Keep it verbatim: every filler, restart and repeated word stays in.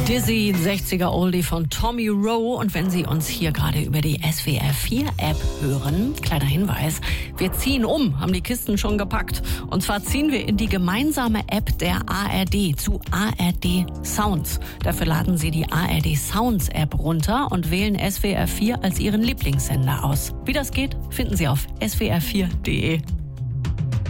Dizzy, sechziger Oldie von Tommy Rowe. Und wenn Sie uns hier gerade über die S W R vier App hören, kleiner Hinweis, wir ziehen um, haben die Kisten schon gepackt. Und zwar ziehen wir in die gemeinsame App der A R D zu A R D Sounds. Dafür laden Sie die A R D Sounds App runter und wählen S W R vier als Ihren Lieblingssender aus. Wie das geht, finden Sie auf S W R vier Punkt de.